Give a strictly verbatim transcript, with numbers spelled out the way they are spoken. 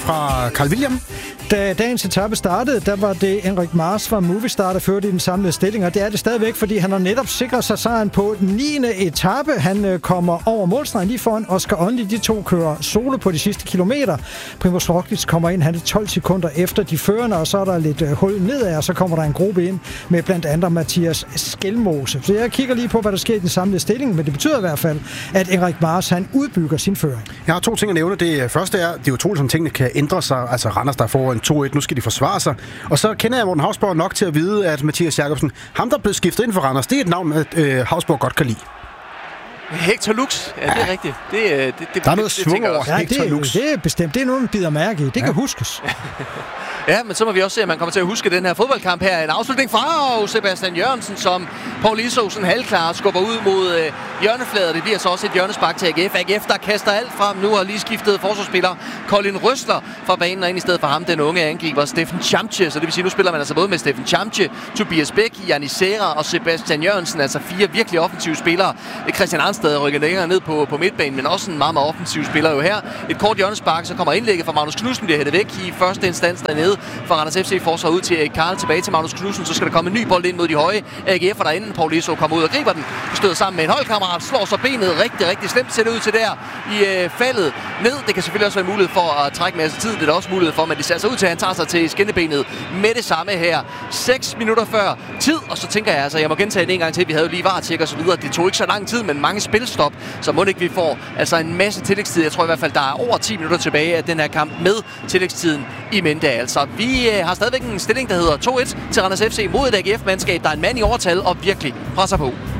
fra Carl William. Da dagens etape startede, der var det Enric Mas fra Movistar, der førte i den samlede stilling, og det er det stadigvæk, fordi han har netop sikret sig sejren på den niende etape. Han øh, kommer over målstregen lige foran Oscar Onli. De to kører solo på de sidste kilometer. Primož Roglič kommer ind, han er tolv sekunder efter de førende, og så er der lidt øh, hul nedad, og så kommer der en gruppe ind med blandt andre Mathias Skelmose. Så jeg kigger lige på, hvad der sker i den samlede stilling, men det betyder i hvert fald, at Enric Mas, han udbygger sin føring. Jeg har to ting at nævne. Det første er, det er utroligt, som tingene kan ændre sig. Altså Randers, der får en to et, nu skal de forsvare sig. Og så kender jeg Morten Hausborg nok til at vide, at Mathias Jacobsen, ham der er blevet skiftet ind for Randers, det er et navn, at øh, Hausborg godt kan lide. Hector Lux, ja, det er ja. rigtigt. Det, det, det, der er noget svung over ja, Hector det, Lux. Det er bestemt. Det er noget, man bider mærke i. Det ja. kan huskes. Ja, men så må vi også se, at man kommer til at huske den her fodboldkamp her. En afslutning fra Sebastian Jørgensen, som Paul Isosen halvklar skubber ud mod øh, hjørnefladet. Det bliver så også et hjørnespark til A G F. A G F, der kaster alt frem nu, har lige skiftet forsvarsspiller Colin Røsler fra banen og ind i stedet for ham, den unge angriber Steffen Chamche. Så det vil sige, nu spiller man altså både med Steffen Chamche, Tobias Bæk, Janni Serra og Sebastian Jørgensen. Altså fire virkelig offensive spillere. Christian Arnsted rykker længere ned på, på midtbanen, men også en meget, meget offensiv spiller jo her. Et kort hjørnespark, så kommer indlægget fra Magnus Knudsen, bliver hættet væk i første instans dernede fra Randers F C forsvar ud til Karl, tilbage til Magnus Knudsen. Så skal der komme en ny bold ind mod de høje A G F'er derinde. Paul Iso kommer ud og griber den, støder sammen med en holdkammerat, slår så benet rigtig, rigtig slemt, ser det ud til der i øh, faldet ned. Det kan selvfølgelig også være mulighed for at trække masse tid. Det er der også mulighed for, men det ser så ud til, at han tager sig til skinnebenet med det samme her. seks minutter før tid, og så tænker jeg altså, jeg må gentage det en gang til. Vi havde jo lige varetjek og så videre. Det tog ikke så lang tid, men mange spilstop, så må det ikke vi får altså en masse tillægstid. Jeg tror i hvert fald, der er over ti minutter tilbage af den her kamp med tillægstiden i mente. Altså, vi øh, har stadigvæk en stilling, der hedder to et til Randers F C mod et A G F-mandskab, der er en mand i overtal og virkelig presser på.